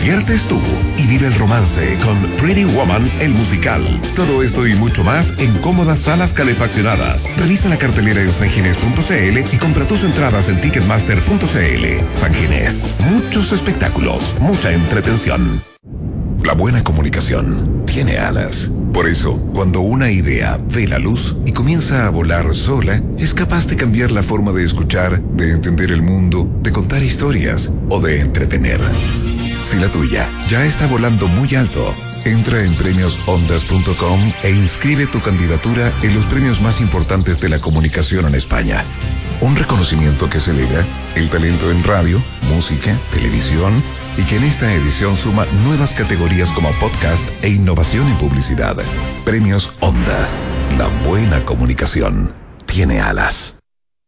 diviertes tú y vive el romance con Pretty Woman, el musical. Todo esto y mucho más en cómodas salas calefaccionadas. Revisa la cartelera en sanginés.cl y compra tus entradas en ticketmaster.cl. San Ginés, muchos espectáculos, mucha entretención. La buena comunicación tiene alas. Por eso, cuando una idea ve la luz y comienza a volar sola, es capaz de cambiar la forma de escuchar, de entender el mundo, de contar historias o de entretener. Si la tuya ya está volando muy alto, entra en premiosondas.com e inscribe tu candidatura en los premios más importantes de la comunicación en España. Un reconocimiento que celebra el talento en radio, música, televisión y que en esta edición suma nuevas categorías como podcast e innovación en publicidad. Premios Ondas. La buena comunicación tiene alas.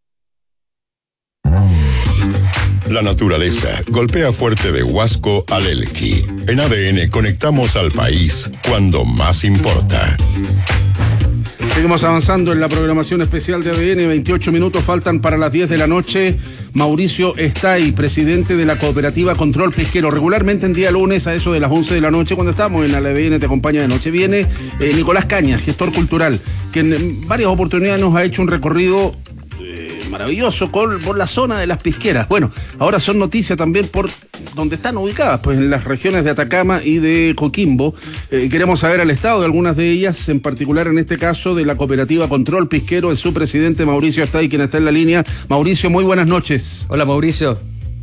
La naturaleza golpea fuerte de Huasco al Elqui. En ADN conectamos al país cuando más importa. Seguimos avanzando en la programación especial de ADN. 28 minutos faltan para las 10 de la noche. Mauricio Estay, presidente de la Cooperativa Control Pesquero. Regularmente en día lunes a eso de las 11 de la noche, cuando estamos en el ADN Te Acompaña de Noche, viene Nicolás Cañas, gestor cultural, que en varias oportunidades nos ha hecho un recorrido maravilloso por la zona de las pisqueras. Bueno, ahora son noticias también por donde están ubicadas, pues en las regiones de Atacama y de Coquimbo. Queremos saber el estado de algunas de ellas, en particular en este caso de la Cooperativa Control Pesquero, es su presidente Mauricio Estay, quien está en la línea. Mauricio, muy buenas noches. Hola, Mauricio.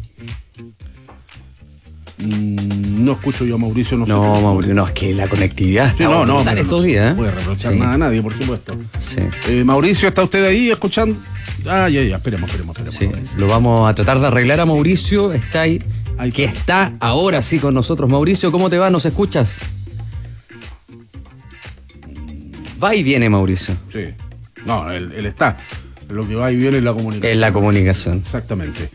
No escucho yo a Mauricio. No, Mauricio, no, es que la conectividad sí, no, estos días. No puede reprochar nada a nadie, por supuesto. Sí. Mauricio, ¿está usted ahí escuchando? Ya, esperemos. Sí, lo vamos a tratar de arreglar a Mauricio. Está ahí, que está ahora sí con nosotros. Mauricio, ¿cómo te va? ¿Nos escuchas? Va y viene, Mauricio. Sí. No, él está. Lo que va y viene es la comunicación. Es la comunicación. Exactamente.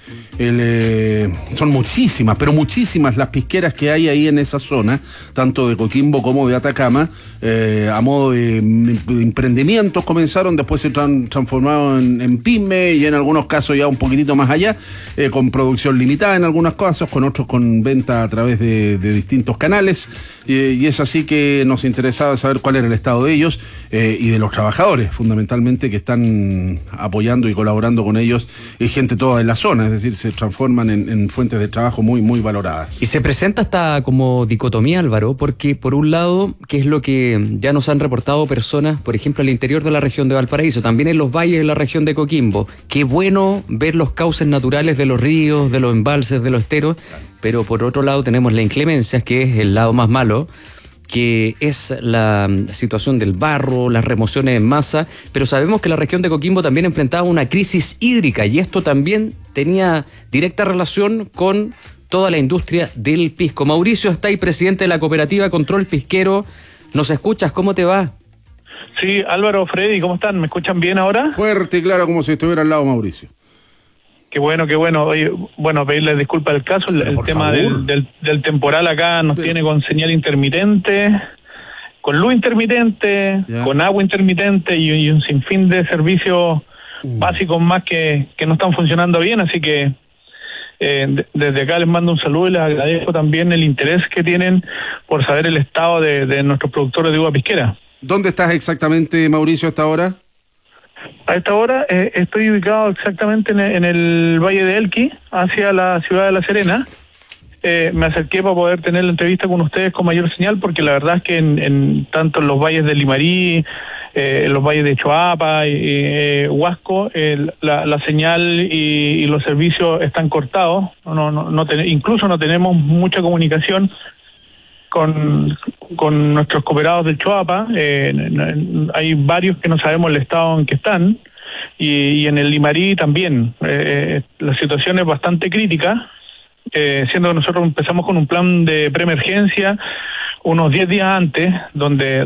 Son muchísimas, pero muchísimas las pisqueras que hay ahí en esa zona, tanto de Coquimbo como de Atacama, a modo de emprendimientos comenzaron, después se transformaron en pyme y en algunos casos ya un poquitito más allá, con producción limitada en algunos casos, con otros con venta a través de distintos canales, y es así que nos interesaba saber cuál era el estado de ellos y de los trabajadores, fundamentalmente, que están apoyando y colaborando con ellos, gente toda de la zona, es decir, se transforman en fuentes de trabajo muy, muy valoradas. Y se presenta esta como dicotomía, Álvaro, porque por un lado, que es lo que ya nos han reportado personas, por ejemplo, al interior de la región de Valparaíso, también en los valles de la región de Coquimbo, qué bueno ver los cauces naturales de los ríos, de los embalses, de los esteros, pero por otro lado tenemos la inclemencia, que es el lado más malo, que es la situación del barro, las remociones en masa, pero sabemos que la región de Coquimbo también enfrentaba una crisis hídrica y esto también tenía directa relación con toda la industria del pisco. Mauricio Estay, presidente de la Cooperativa Control Pesquero, ¿nos escuchas? ¿Cómo te va? Sí, Álvaro, Freddy, ¿cómo están? ¿Me escuchan bien ahora? Fuerte y claro, como si estuviera al lado Mauricio. Qué bueno. Oye, bueno, pedirles disculpas del caso. El tema del temporal acá nos tiene con señal intermitente, con luz intermitente, con agua intermitente y un sinfín de servicios básicos más que no están funcionando bien. Así que desde acá les mando un saludo y les agradezco también el interés que tienen por saber el estado de nuestros productores de uva pisquera. ¿Dónde estás exactamente, Mauricio, hasta ahora? A esta hora estoy ubicado exactamente en el Valle de Elqui, hacia la ciudad de La Serena. Me acerqué para poder tener la entrevista con ustedes con mayor señal, porque la verdad es que tanto en los valles de Limarí, en los valles de Choapa y Huasco, la señal y los servicios están cortados. Incluso no tenemos mucha comunicación con nuestros cooperados del Choapa. Hay varios que no sabemos el estado en que están, y en el Limarí también. La situación es bastante crítica, siendo que nosotros empezamos con un plan de preemergencia unos 10 días antes, donde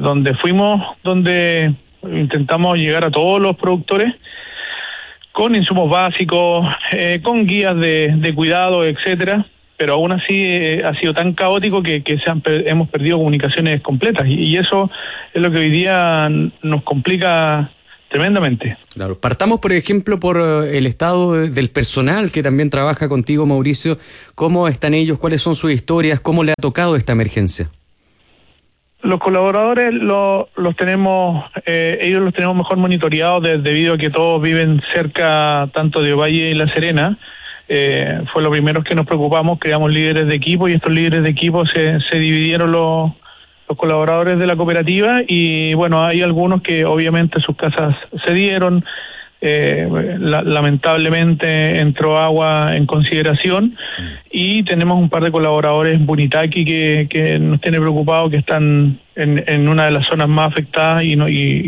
intentamos llegar a todos los productores con insumos básicos, con guías de cuidado, etcétera. Pero aún así ha sido tan caótico que hemos perdido comunicaciones completas, y eso es lo que hoy día nos complica tremendamente. Claro. Partamos, por ejemplo, por el estado del personal que también trabaja contigo, Mauricio. ¿Cómo están ellos? ¿Cuáles son sus historias? ¿Cómo le ha tocado esta emergencia? Los colaboradores los tenemos, ellos los tenemos mejor monitoreados debido a que todos viven cerca tanto de Ovalle y La Serena. Fue lo primero que nos preocupamos, creamos líderes de equipo y estos líderes de equipo se dividieron los colaboradores de la cooperativa y bueno, hay algunos que obviamente sus casas cedieron. Lamentablemente entró agua en consideración y tenemos un par de colaboradores en Punitaqui que nos tiene preocupados, que están en una de las zonas más afectadas y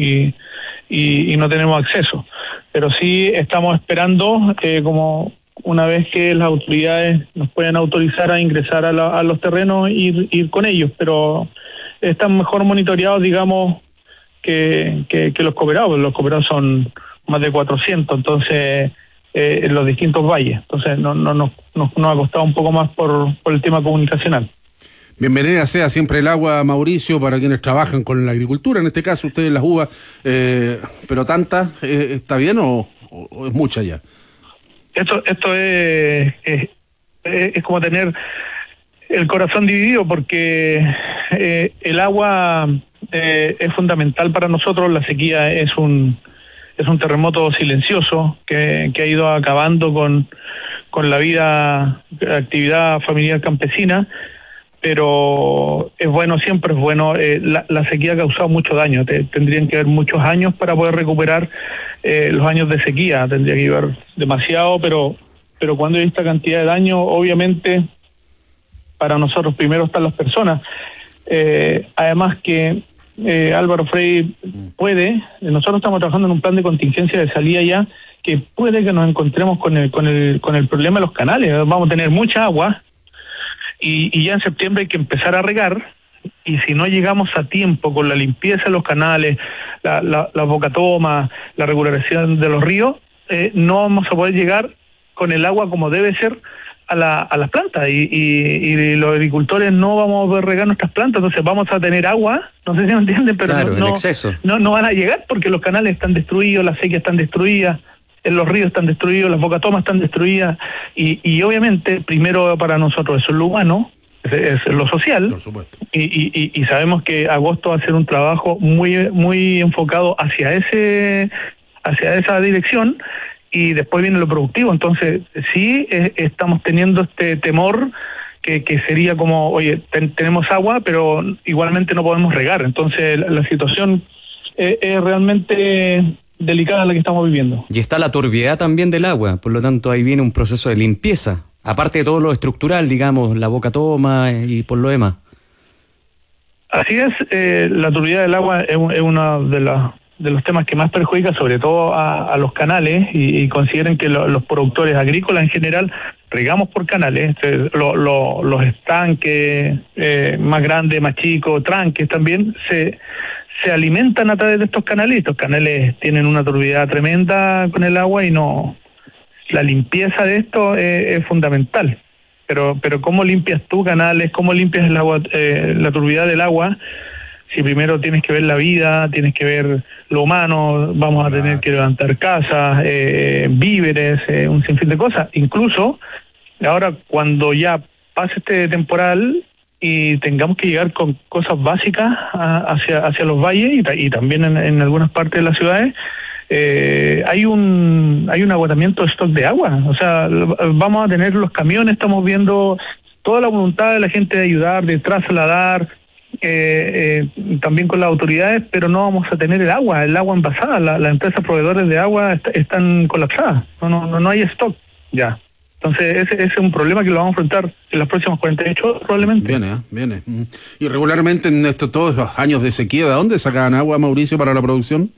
no tenemos acceso, pero sí estamos esperando como una vez que las autoridades nos puedan autorizar a ingresar a los terrenos, ir con ellos, pero están mejor monitoreados, digamos, que los cooperados. Los cooperados son más de 400, entonces en los distintos valles. Entonces nos ha costado un poco más por el tema comunicacional. Bienvenida sea siempre el agua, Mauricio, para quienes trabajan con la agricultura, en este caso ustedes las uvas, pero ¿tanta está bien o es mucha ya? Esto es como tener el corazón dividido, porque el agua es fundamental para nosotros. La sequía es un terremoto silencioso que ha ido acabando con la vida, la actividad familiar campesina, pero es bueno, siempre es bueno. La sequía ha causado mucho daño. Tendrían que haber muchos años para poder recuperar los años de sequía. Tendría que haber demasiado, pero cuando hay esta cantidad de daño, obviamente para nosotros primero están las personas. Además que Álvaro Frei nosotros estamos trabajando en un plan de contingencia de salida ya, que puede que nos encontremos con el problema de los canales. Vamos a tener mucha agua y ya en septiembre hay que empezar a regar, y si no llegamos a tiempo con la limpieza de los canales, la bocatoma, la regulación de los ríos, no vamos a poder llegar con el agua como debe ser a las plantas, y los agricultores no vamos a poder regar nuestras plantas. Entonces vamos a tener agua, no sé si me entienden, pero claro, en exceso. No van a llegar porque los canales están destruidos, las sequías están destruidas, los ríos están destruidos, las bocatomas están destruidas, y obviamente primero para nosotros eso es lo humano, es lo social. Por supuesto. Y sabemos que agosto va a ser un trabajo muy muy enfocado hacia esa dirección, y después viene lo productivo. Entonces sí estamos teniendo este temor que sería como, oye, tenemos agua, pero igualmente no podemos regar. Entonces la situación es realmente delicada la que estamos viviendo. Y está la turbiedad también del agua, por lo tanto ahí viene un proceso de limpieza, aparte de todo lo estructural, digamos, la bocatoma y por lo demás. Así es, la turbiedad del agua es uno de los temas que más perjudica, sobre todo a los canales, y consideren que los productores agrícolas en general regamos por canales. Los estanques más grandes, más chicos, tranques también, se alimentan a través de estos canales. Estos canales tienen una turbiedad tremenda con el agua, y la limpieza de esto es fundamental. Pero ¿cómo limpias tú canales? ¿Cómo limpias el agua, la turbiedad del agua? Si primero tienes que ver la vida, tienes que ver lo humano, vamos a tener que levantar casas, víveres, un sinfín de cosas. Incluso ahora, cuando ya pase este temporal y tengamos que llegar con cosas básicas hacia los valles y también en algunas partes de las ciudades, hay un agotamiento de stock de agua. O sea, vamos a tener los camiones, estamos viendo toda la voluntad de la gente de ayudar, de trasladar, también con las autoridades, pero no vamos a tener el agua envasada. Las empresas proveedores de agua están colapsadas, no hay stock ya. Entonces ese es un problema que lo vamos a enfrentar en los próximos 48 horas probablemente. Viene. Y regularmente en todos los años de sequía, ¿de dónde sacaban agua, Mauricio, para la producción?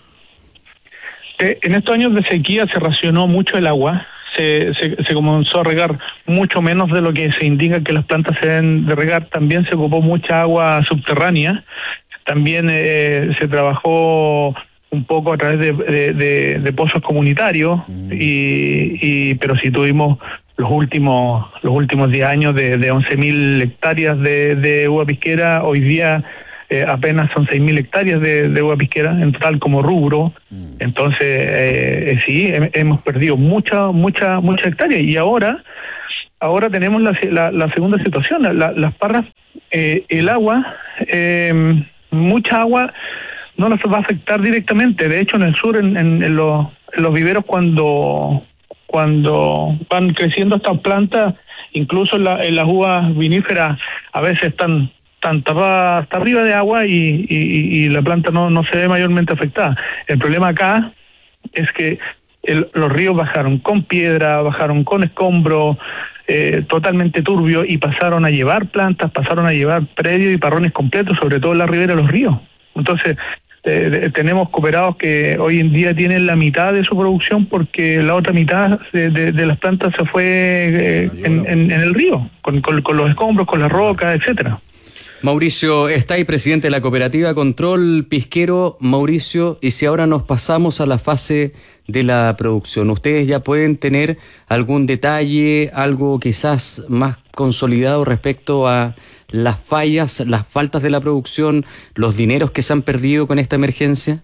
En estos años de sequía se racionó mucho el agua, se comenzó a regar mucho menos de lo que se indica que las plantas se deben de regar. También se ocupó mucha agua subterránea, también se trabajó un poco a través de pozos comunitarios, pero sí tuvimos los últimos 10 años de 11.000 hectáreas de uva pisquera. Hoy día apenas son 6.000 hectáreas de agua pisquera en total como rubro. Entonces, sí, hemos perdido mucha hectárea, y ahora tenemos la segunda situación. Las parras, el agua, mucha agua no nos va a afectar directamente. De hecho, en el sur, en los viveros, cuando van creciendo estas plantas, incluso en las uvas viníferas, a veces están tapadas hasta arriba de agua y la planta no se ve mayormente afectada. El problema acá es que los ríos bajaron con piedra, bajaron con escombros, totalmente turbio, y pasaron a llevar plantas, pasaron a llevar predios y parrones completos, sobre todo en la ribera de los ríos. Entonces, tenemos cooperados que hoy en día tienen la mitad de su producción porque la otra mitad de las plantas se fue en el río, con los escombros, con las rocas, etcétera. Mauricio Estay, presidente de la Cooperativa Control Pisquero. Mauricio, y si ahora nos pasamos a la fase de la producción, ¿ustedes ya pueden tener algún detalle, algo quizás más consolidado respecto a las fallas, las faltas de la producción, los dineros que se han perdido con esta emergencia?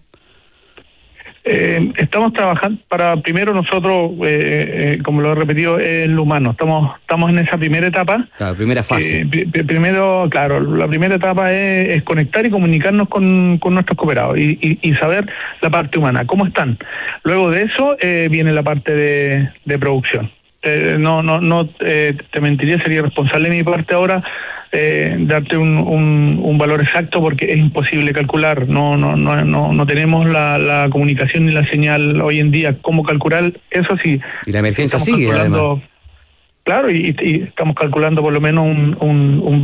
Estamos trabajando para, primero nosotros, como lo he repetido, el humano. Estamos en esa primera etapa. La primera fase. Primero, claro, la primera etapa es conectar y comunicarnos con nuestros cooperados y saber la parte humana, cómo están. Luego de eso viene la parte de producción. No te mentiría, sería responsable de mi parte ahora darte un valor exacto, porque es imposible calcular. No tenemos la comunicación ni la señal hoy en día. ¿Cómo calcular eso? Sí. Y la emergencia sigue, además. Claro, y estamos calculando por lo menos un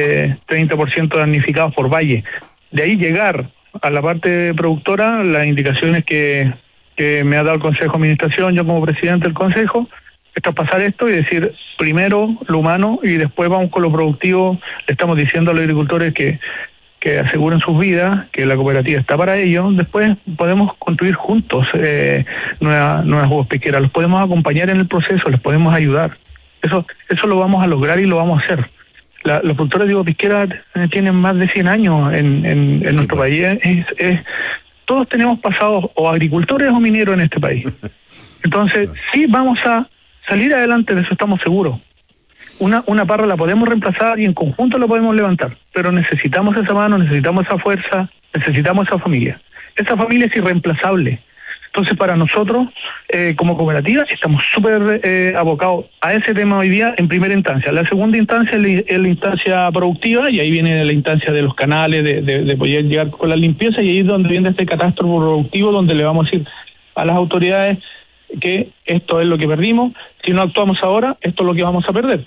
20-30% de damnificados por valle. De ahí llegar a la parte productora, las indicaciones que me ha dado el Consejo de Administración, yo como presidente del Consejo, es traspasar esto y decir primero lo humano y después vamos con lo productivo. Le estamos diciendo a los agricultores que aseguren sus vidas, que la cooperativa está para ello. Después podemos construir juntos nuevas uvas pisqueras, los podemos acompañar en el proceso, les podemos ayudar. Eso lo vamos a lograr y lo vamos a hacer. Los productores de uvas pisqueras tienen más de 100 años en nuestro país. Todos tenemos pasados o agricultores o mineros en este país. Entonces, sí vamos a salir adelante, de eso estamos seguros. Una parra la podemos reemplazar y en conjunto la podemos levantar, pero necesitamos esa mano, necesitamos esa fuerza, necesitamos esa familia. Esa familia es irreemplazable. Entonces, para nosotros, como cooperativa, estamos súper abocados a ese tema hoy día en primera instancia. La segunda instancia es la instancia productiva, y ahí viene la instancia de los canales, de poder llegar con la limpieza, y ahí es donde viene este catastro productivo, donde le vamos a decir a las autoridades que esto es lo que perdimos. Si no actuamos ahora, esto es lo que vamos a perder.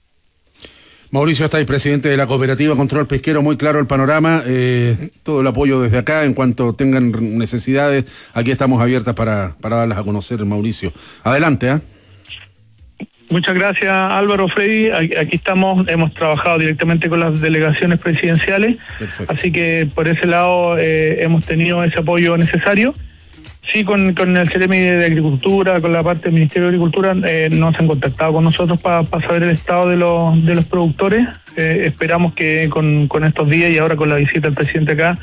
Mauricio Estay, presidente de la Cooperativa Control Pesquero, muy claro el panorama, todo el apoyo desde acá. En cuanto tengan necesidades, aquí estamos abiertas para darlas a conocer, Mauricio. Adelante, ¿eh? Muchas gracias, Álvaro, Freddy. Aquí estamos, hemos trabajado directamente con las delegaciones presidenciales. Perfecto. Así que por ese lado hemos tenido ese apoyo necesario. Sí, con el CEREMI de Agricultura, con la parte del Ministerio de Agricultura, nos han contactado con nosotros para saber el estado de los productores. Esperamos que con estos días y ahora con la visita del presidente acá,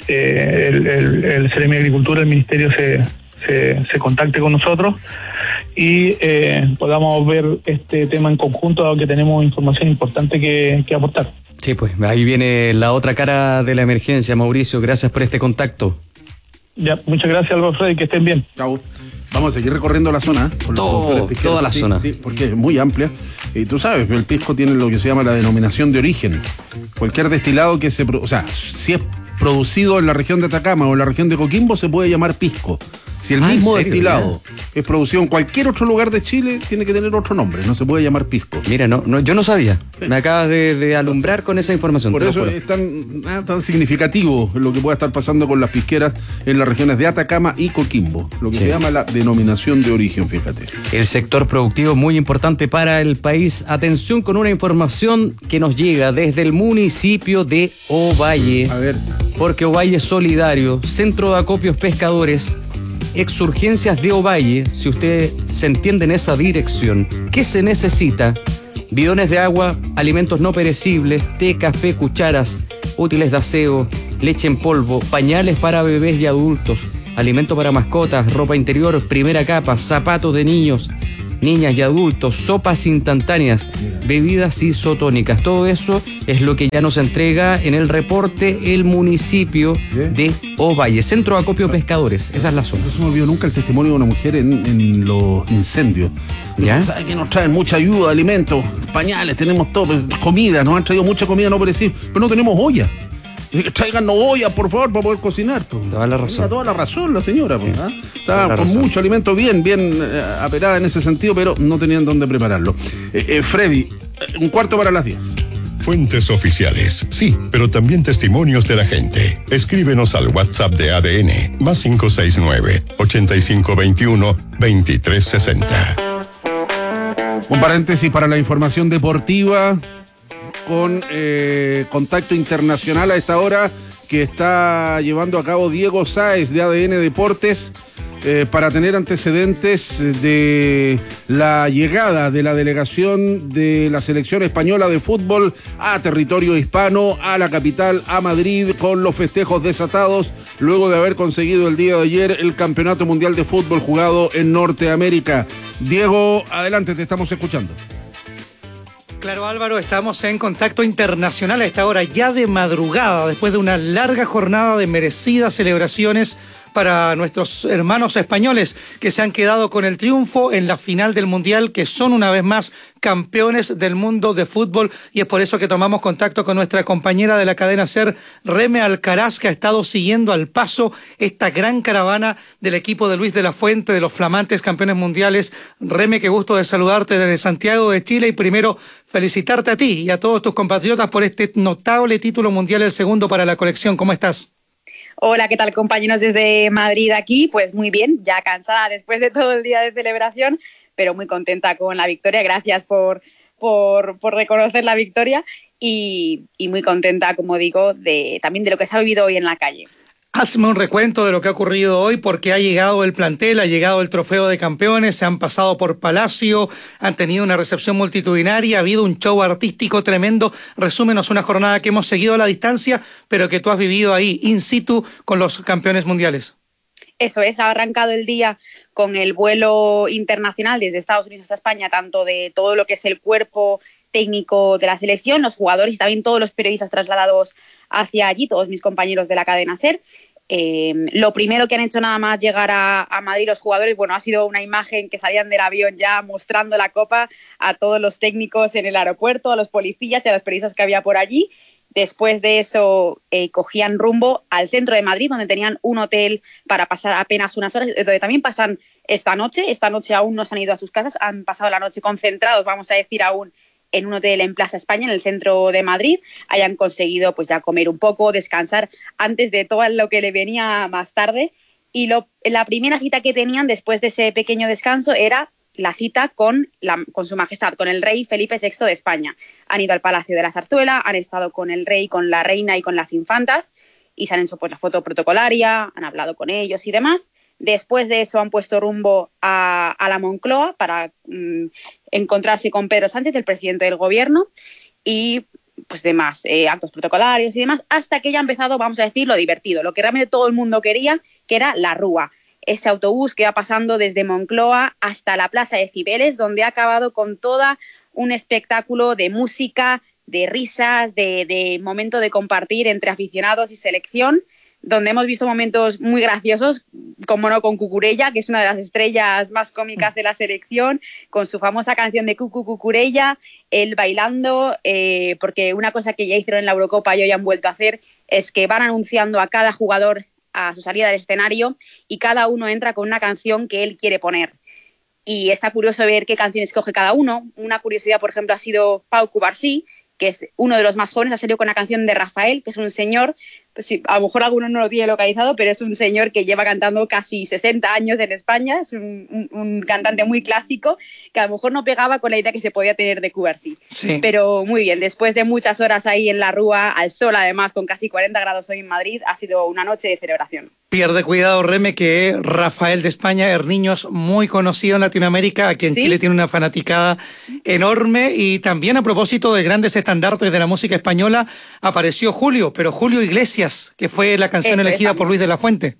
el CEREMI de Agricultura, el Ministerio se contacte con nosotros y podamos ver este tema en conjunto, dado que tenemos información importante que aportar. Sí, pues ahí viene la otra cara de la emergencia, Mauricio. Gracias por este contacto. Ya, muchas gracias, Álvaro, Freddy, que estén bien. Chao. Vamos a seguir recorriendo la zona. Toda la zona. Sí, porque es muy amplia. Y tú sabes, el pisco tiene lo que se llama la denominación de origen. Cualquier destilado que si es producido en la región de Atacama o en la región de Coquimbo, se puede llamar pisco. Si el mismo destilado es producido en cualquier otro lugar de Chile, tiene que tener otro nombre, no se puede llamar pisco. Mira, yo no sabía. Me acabas de alumbrar con esa información. Por eso es tan significativo lo que pueda estar pasando con las pisqueras en las regiones de Atacama y Coquimbo, lo que se llama la denominación de origen, fíjate. El sector productivo muy importante para el país. Atención con una información que nos llega desde el municipio de Ovalle. A ver. Porque Ovalle Solidario, Centro de Acopios Pescadores, Exurgencias de Ovalle, si usted se entiende en esa dirección, ¿qué se necesita? Bidones de agua, alimentos no perecibles, té, café, cucharas, útiles de aseo, leche en polvo, pañales para bebés y adultos, alimento para mascotas, ropa interior, primera capa, zapatos de niños, niñas y adultos, sopas instantáneas, bebidas isotónicas. Todo eso es lo que ya nos entrega en el reporte el municipio de Ovalle, Centro de Acopio Pescadores. Esa es la zona. No se me olvidó nunca el testimonio de una mujer en los incendios. ¿Ya? ¿Sabe que nos traen mucha ayuda, alimentos, pañales, tenemos todo, pues, comida, nos han traído mucha comida no perecil, pero no tenemos olla. Tráiganos olla, por favor, para poder cocinar. Pues. Toda la razón. Toda la razón la señora. Pues, Sí. Estaba con mucho alimento bien aperada en ese sentido, pero no tenían dónde prepararlo. Freddy, 9:45. Fuentes oficiales, sí, pero también testimonios de la gente. Escríbenos al WhatsApp de ADN, más 569-8521-2360. Un paréntesis para la información deportiva con contacto internacional a esta hora que está llevando a cabo Diego Sáez de ADN Deportes para tener antecedentes de la llegada de la delegación de la selección española de fútbol a territorio hispano, a la capital, a Madrid, con los festejos desatados luego de haber conseguido el día de ayer el Campeonato Mundial de Fútbol jugado en Norteamérica. Diego, adelante, te estamos escuchando. Claro, Álvaro, estamos en contacto internacional a esta hora, ya de madrugada, después de una larga jornada de merecidas celebraciones para nuestros hermanos españoles que se han quedado con el triunfo en la final del Mundial, que son una vez más campeones del mundo de fútbol, y es por eso que tomamos contacto con nuestra compañera de la cadena SER, Reme Alcaraz, que ha estado siguiendo al paso esta gran caravana del equipo de Luis de la Fuente, de los flamantes campeones mundiales. Reme, qué gusto de saludarte desde Santiago de Chile, y primero felicitarte a ti y a todos tus compatriotas por este notable título mundial, el segundo para la colección. ¿Cómo estás? Hola, ¿qué tal, compañeros desde Madrid aquí? Pues muy bien, ya cansada después de todo el día de celebración, pero muy contenta con la victoria. Gracias por reconocer la victoria y muy contenta, como digo, también de lo que se ha vivido hoy en la calle. Hazme un recuento de lo que ha ocurrido hoy, porque ha llegado el plantel, ha llegado el trofeo de campeones, se han pasado por Palacio, han tenido una recepción multitudinaria, ha habido un show artístico tremendo. Resúmenos una jornada que hemos seguido a la distancia, pero que tú has vivido ahí, in situ, con los campeones mundiales. Eso es, ha arrancado el día con el vuelo internacional desde Estados Unidos hasta España, tanto de todo lo que es el cuerpo técnico de la selección, los jugadores y también todos los periodistas trasladados hacia allí, todos mis compañeros de la cadena SER. Lo primero que han hecho nada más llegar a Madrid los jugadores, bueno, ha sido una imagen que salían del avión ya mostrando la copa a todos los técnicos en el aeropuerto, a los policías y a los periodistas que había por allí. Después de eso cogían rumbo al centro de Madrid, donde tenían un hotel para pasar apenas unas horas, donde también pasan esta noche. Esta noche aún no se han ido a sus casas, han pasado la noche concentrados, vamos a decir, aún en un hotel en Plaza España, en el centro de Madrid. Hayan conseguido pues ya comer un poco, descansar antes de todo lo que le venía más tarde. Y la primera cita que tenían después de ese pequeño descanso era la cita con su majestad, con el rey Felipe VI de España. Han ido al Palacio de la Zarzuela, han estado con el rey, con la reina y con las infantas, y se han hecho pues la foto protocolaria, han hablado con ellos y demás. Después de eso han puesto rumbo a la Moncloa para encontrarse con Pedro Sánchez, el presidente del gobierno, y pues demás actos protocolarios y demás, hasta que ya ha empezado, vamos a decir, lo divertido, lo que realmente todo el mundo quería, que era la Rúa, ese autobús que va pasando desde Moncloa hasta la Plaza de Cibeles, donde ha acabado con toda un espectáculo de música, de risas, de momento de compartir entre aficionados y selección, donde hemos visto momentos muy graciosos, como no con Cucurella, que es una de las estrellas más cómicas de la selección, con su famosa canción de Cucu Cucurella, él bailando, porque una cosa que ya hicieron en la Eurocopa y hoy han vuelto a hacer es que van anunciando a cada jugador a su salida del escenario y cada uno entra con una canción que él quiere poner. Y está curioso ver qué canción escoge cada uno. Una curiosidad, por ejemplo, ha sido Pau Cubarsí, que es uno de los más jóvenes, ha salido con la canción de Rafael, que es un señor, pues sí, a lo mejor alguno no lo tiene localizado, pero es un señor que lleva cantando casi 60 años en España, es un cantante muy clásico, que a lo mejor no pegaba con la idea que se podía tener de Cubarsí. Sí. Pero muy bien, después de muchas horas ahí en la Rúa, al sol además, con casi 40 grados hoy en Madrid, ha sido una noche de celebración. Pierde cuidado, Reme, que Rafael de España, Herniños, muy conocido en Latinoamérica, aquí en Chile tiene una fanaticada enorme, y también a propósito de grandes estandartes de la música española, apareció Julio, pero Julio Iglesias, que fue la canción elegida por Luis de la Fuente.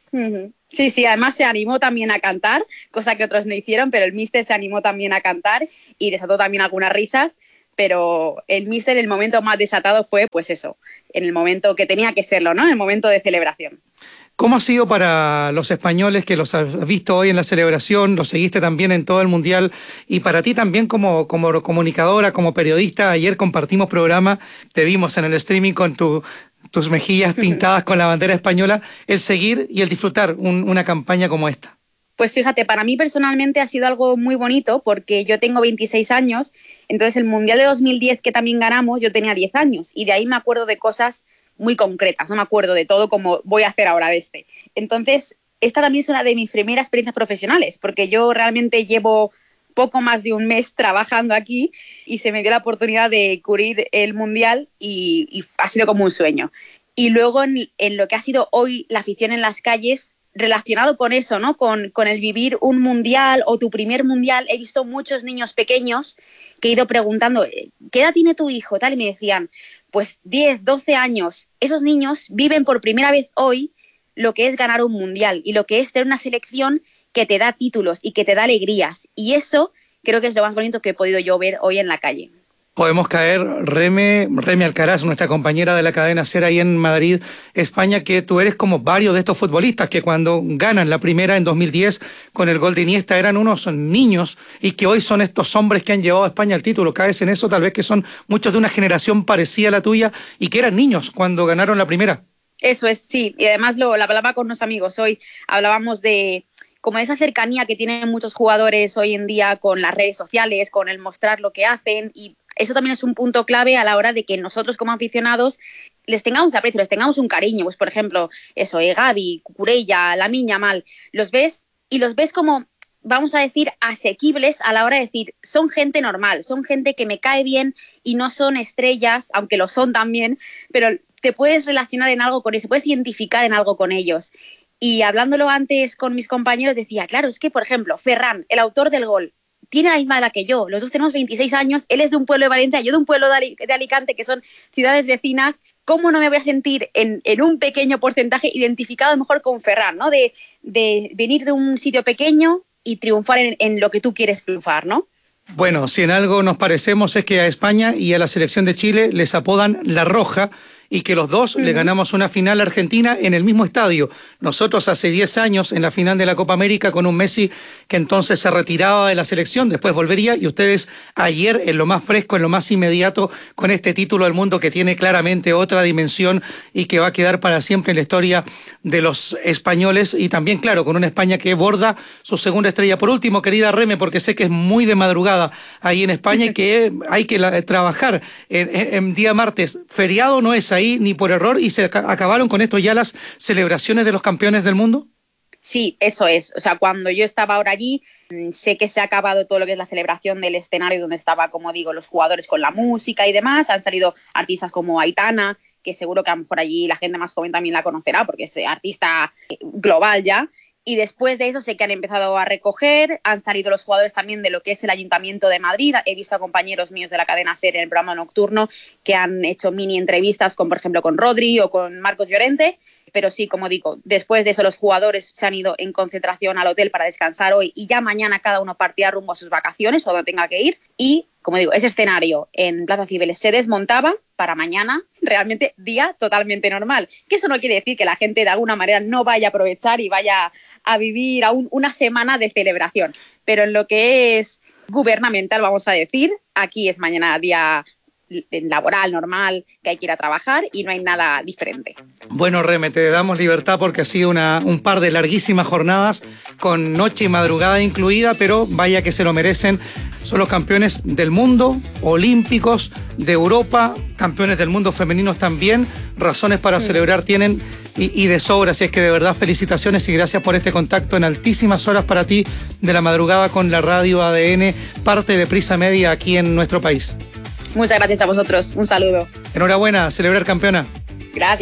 Sí, además se animó también a cantar, cosa que otros no hicieron, pero el míster se animó también a cantar y desató también algunas risas, pero el míster, el momento más desatado fue, pues eso, en el momento que tenía que serlo, ¿no? En el momento de celebración. ¿Cómo ha sido para los españoles que los has visto hoy en la celebración, los seguiste también en todo el Mundial, y para ti también como comunicadora, como periodista? Ayer compartimos programa, te vimos en el streaming con tus mejillas pintadas con la bandera española, el seguir y el disfrutar una campaña como esta. Pues fíjate, para mí personalmente ha sido algo muy bonito porque yo tengo 26 años, entonces el Mundial de 2010 que también ganamos, yo tenía 10 años y de ahí me acuerdo de cosas muy concretas, no me acuerdo de todo como voy a hacer ahora de este. Entonces, esta también es una de mis primeras experiencias profesionales, porque yo realmente llevo poco más de un mes trabajando aquí y se me dio la oportunidad de cubrir el Mundial y ha sido como un sueño. Y luego en lo que ha sido hoy la afición en las calles, relacionado con eso, ¿no? Con el vivir un Mundial o tu primer Mundial, he visto muchos niños pequeños que he ido preguntando, ¿qué edad tiene tu hijo? Tal, y me decían, pues 10, 12 años. Esos niños viven por primera vez hoy lo que es ganar un Mundial y lo que es tener una selección que te da títulos y que te da alegrías. Y eso creo que es lo más bonito que he podido yo ver hoy en la calle. Podemos caer, Reme Alcaraz, nuestra compañera de la cadena SER ahí en Madrid, España, que tú eres como varios de estos futbolistas que cuando ganan la primera en 2010 con el gol de Iniesta eran unos niños y que hoy son estos hombres que han llevado a España al título. ¿Caes en eso? Tal vez que son muchos de una generación parecida a la tuya y que eran niños cuando ganaron la primera. Eso es, sí. Y además la hablaba con unos amigos hoy, hablábamos de como esa cercanía que tienen muchos jugadores hoy en día con las redes sociales, con el mostrar lo que hacen, y eso también es un punto clave a la hora de que nosotros como aficionados les tengamos aprecio, les tengamos un cariño. Pues por ejemplo, eso, Gavi, Cucurella, Lamine Yamal, los ves como, vamos a decir, asequibles a la hora de decir, son gente normal, son gente que me cae bien y no son estrellas, aunque lo son también, pero te puedes relacionar en algo con ellos, puedes identificar en algo con ellos. Y hablándolo antes con mis compañeros decía, claro, es que por ejemplo, Ferran, el autor del gol, tiene la misma edad que yo, los dos tenemos 26 años, él es de un pueblo de Valencia, yo de un pueblo de Alicante, que son ciudades vecinas. ¿Cómo no me voy a sentir en un pequeño porcentaje identificado a lo mejor con Ferran, ¿no? De venir de un sitio pequeño y triunfar en lo que tú quieres triunfar, ¿no? Bueno, si en algo nos parecemos es que a España y a la selección de Chile les apodan La Roja, y que los dos le ganamos una final a Argentina en el mismo estadio. Nosotros hace 10 años en la final de la Copa América con un Messi que entonces se retiraba de la selección, después volvería, y ustedes ayer en lo más fresco, en lo más inmediato, con este título del mundo que tiene claramente otra dimensión y que va a quedar para siempre en la historia de los españoles, y también, claro, con una España que borda su segunda estrella. Por último, querida Reme, porque sé que es muy de madrugada ahí en España y que hay que trabajar en día martes, feriado no es ahí ni por error, y se acabaron con esto ya las celebraciones de los campeones del mundo. Sí, eso es. O sea, cuando yo estaba ahora allí, sé que se ha acabado todo lo que es la celebración del escenario donde estaba, como digo, los jugadores con la música y demás. Han salido artistas como Aitana, que seguro que a lo mejor allí la gente más joven también la conocerá porque es artista global ya. Y después de eso sé que han empezado a recoger, han salido los jugadores también de lo que es el Ayuntamiento de Madrid. He visto a compañeros míos de la cadena SER en el programa nocturno que han hecho mini entrevistas con, por ejemplo, con Rodri o con Marcos Llorente. Pero sí, como digo, después de eso los jugadores se han ido en concentración al hotel para descansar hoy y ya mañana cada uno partía rumbo a sus vacaciones o donde tenga que ir. Y, como digo, ese escenario en Plaza Cibeles se desmontaba para mañana, realmente día totalmente normal. Que eso no quiere decir que la gente de alguna manera no vaya a aprovechar y vaya a vivir aún una semana de celebración. Pero en lo que es gubernamental, vamos a decir, aquí es mañana día laboral, normal, que hay que ir a trabajar y no hay nada diferente. Bueno, Reme, te damos libertad porque ha sido un par de larguísimas jornadas con noche y madrugada incluida, pero vaya que se lo merecen. Son los campeones del mundo, olímpicos, de Europa, campeones del mundo femeninos también. Razones para celebrar tienen y de sobra, así es que de verdad felicitaciones y gracias por este contacto en altísimas horas para ti de la madrugada con la radio ADN, parte de Prisa Media aquí en nuestro país. Muchas gracias a vosotros. Un saludo. Enhorabuena, celebrar campeona. Gracias.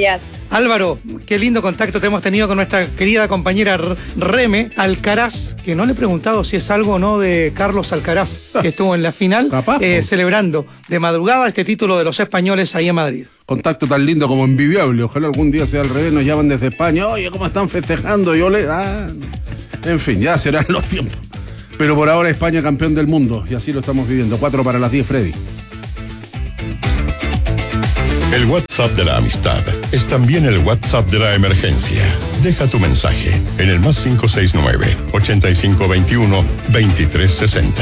Álvaro, qué lindo contacto te hemos tenido con nuestra querida compañera Reme Alcaraz, que no le he preguntado si es algo o no de Carlos Alcaraz, que estuvo en la final celebrando de madrugada este título de los españoles ahí en Madrid. Contacto tan lindo como envidiable. Ojalá algún día sea al revés, nos llaman desde España. Oye, ¿cómo están festejando? En fin, ya serán los tiempos. Pero por ahora España campeón del mundo y así lo estamos viviendo. 4:45, Freddy. El WhatsApp de la amistad es también el WhatsApp de la emergencia. Deja tu mensaje en el más 569-8521-2360.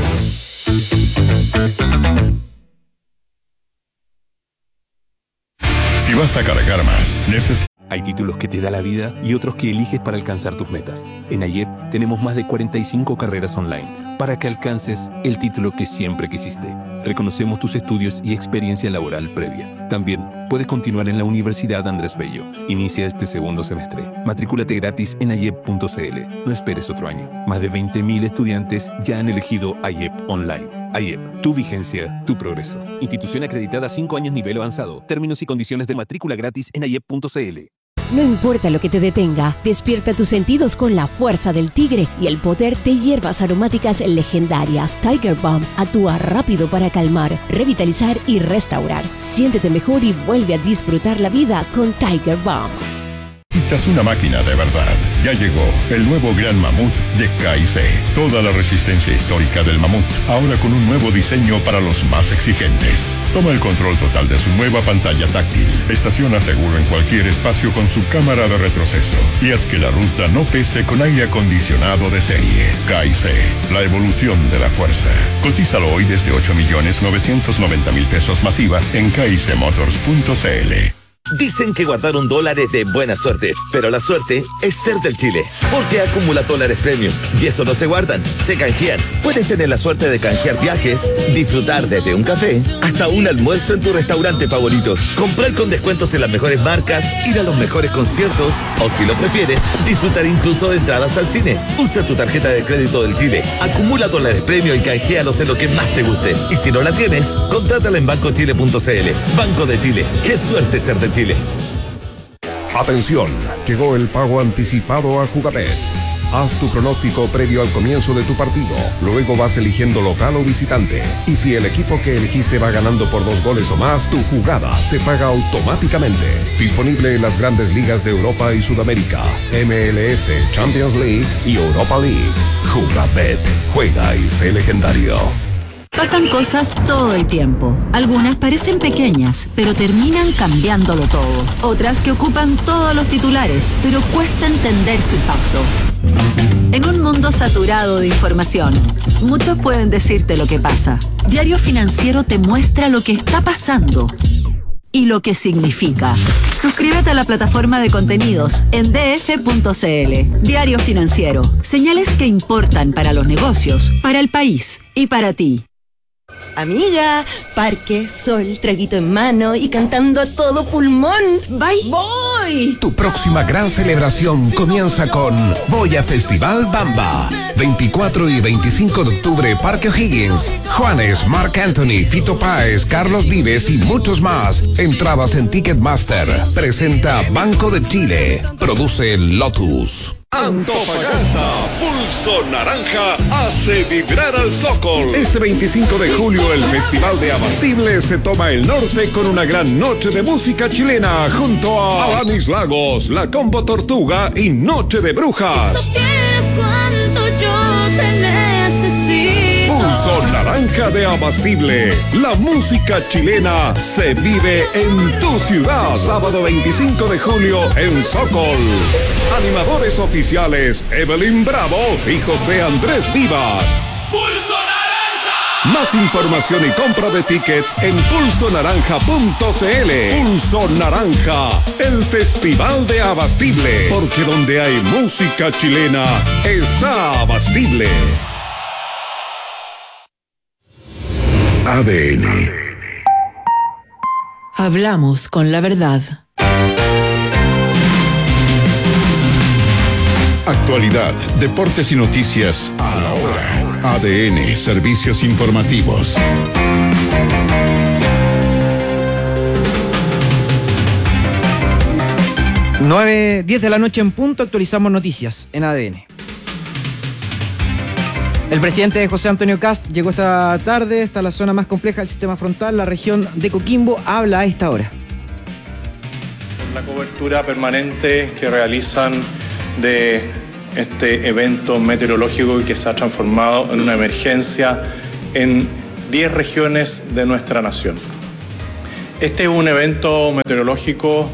Si vas a cargar más, Hay títulos que te da la vida y otros que eliges para alcanzar tus metas. En AYEP tenemos más de 45 carreras online para que alcances el título que siempre quisiste. Reconocemos tus estudios y experiencia laboral previa. También puedes continuar en la Universidad Andrés Bello. Inicia este segundo semestre. Matrículate gratis en ayep.cl. No esperes otro año. Más de 20.000 estudiantes ya han elegido AYEP Online. AYEP, tu vigencia, tu progreso. Institución acreditada 5 años nivel avanzado. Términos y condiciones de matrícula gratis en ayep.cl. No importa lo que te detenga, despierta tus sentidos con la fuerza del tigre y el poder de hierbas aromáticas legendarias. Tiger Balm actúa rápido para calmar, revitalizar y restaurar. Siéntete mejor y vuelve a disfrutar la vida con Tiger Balm. Necesitas una máquina de verdad. Ya llegó el nuevo Gran Mamut de KIC. Toda la resistencia histórica del Mamut, ahora con un nuevo diseño para los más exigentes. Toma el control total de su nueva pantalla táctil. Estaciona seguro en cualquier espacio con su cámara de retroceso. Y haz que la ruta no pese con aire acondicionado de serie. KIC, la evolución de la fuerza. Cotízalo hoy desde 8.990.000 pesos masiva en kicmotors.cl. Dicen que guardaron dólares de buena suerte, pero la suerte es ser del Chile, porque acumula dólares premium y eso no se guardan, se canjean. Puedes tener la suerte de canjear viajes, disfrutar desde un café hasta un almuerzo en tu restaurante favorito, comprar con descuentos en las mejores marcas, ir a los mejores conciertos o, si lo prefieres, disfrutar incluso de entradas al cine. Usa tu tarjeta de crédito del Chile, acumula dólares premium y canjealos en lo que más te guste. Y si no la tienes, contrátala en bancochile.cl. Banco de Chile, qué suerte ser de Chile. Atención, llegó el pago anticipado a Jugabet. Haz tu pronóstico previo al comienzo de tu partido. Luego vas eligiendo local o visitante. Y si el equipo que elegiste va ganando por 2 goles o más, tu jugada se paga automáticamente. Disponible en las grandes ligas de Europa y Sudamérica, MLS, Champions League y Europa League. Jugabet, juega y sé legendario. Pasan cosas todo el tiempo. Algunas parecen pequeñas, pero terminan cambiándolo todo. Otras que ocupan todos los titulares, pero cuesta entender su impacto. En un mundo saturado de información, muchos pueden decirte lo que pasa. Diario Financiero te muestra lo que está pasando y lo que significa. Suscríbete a la plataforma de contenidos en df.cl. Diario Financiero. Señales que importan para los negocios, para el país y para ti. Amiga, parque, sol, traguito en mano y cantando a todo pulmón. ¡Bye! ¡Voy! Tu próxima gran celebración comienza con Boya Festival Bamba. 24 y 25 de octubre, Parque O'Higgins. Juanes, Marc Anthony, Fito Páez, Carlos Vives y muchos más. Entradas en Ticketmaster. Presenta Banco de Chile. Produce Lotus. Antofagasta, Pulso Naranja hace vibrar al Sokol. Este 25 de julio el Festival de Abastible se toma el norte con una gran noche de música chilena junto a Alanis Lagos, La Combo Tortuga y Noche de Brujas. Si supieras cuánto yo te necesito. Pulso Naranja de Abastible. La música chilena se vive en tu ciudad. Sábado 25 de julio en Sokol. Animadores oficiales Evelyn Bravo y José Andrés Vivas. ¡Pulso Naranja! Más información y compra de tickets en pulsonaranja.cl. Pulso Naranja, el Festival de Abastible. Porque donde hay música chilena, está Abastible. ADN. Hablamos con la verdad. Actualidad, deportes y noticias a la hora. ADN, servicios informativos. 10 de la noche en punto, actualizamos noticias en ADN. El presidente José Antonio Kast llegó esta tarde hasta la zona más compleja del sistema frontal, la región de Coquimbo. Habla a esta hora. La cobertura permanente que realizan de este evento meteorológico y que se ha transformado en una emergencia en 10 regiones de nuestra nación. Este es un evento meteorológico